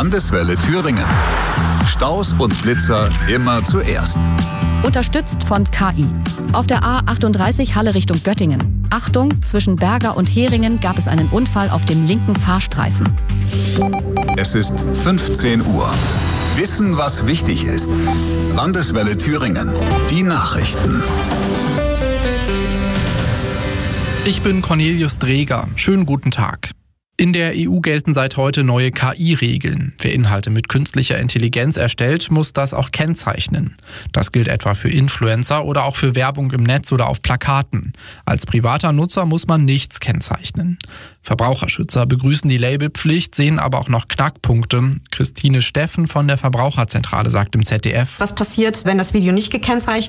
Landeswelle Thüringen. Staus und Blitzer immer zuerst. Unterstützt von KI. Auf der A38 Halle Richtung Göttingen. Achtung, zwischen Berger und Heringen gab es einen Unfall auf dem linken Fahrstreifen. Es ist 15 Uhr. Wissen, was wichtig ist. Landeswelle Thüringen. Die Nachrichten. Ich bin Cornelius Dreger. Schönen guten Tag. In der EU gelten seit heute neue KI-Regeln. Wer Inhalte mit künstlicher Intelligenz erstellt, muss das auch kennzeichnen. Das gilt etwa für Influencer oder auch für Werbung im Netz oder auf Plakaten. Als privater Nutzer muss man nichts kennzeichnen. Verbraucherschützer begrüßen die Labelpflicht, sehen aber auch noch Knackpunkte. Christine Steffen von der Verbraucherzentrale sagt im ZDF: Was passiert, wenn das Video nicht gekennzeichnet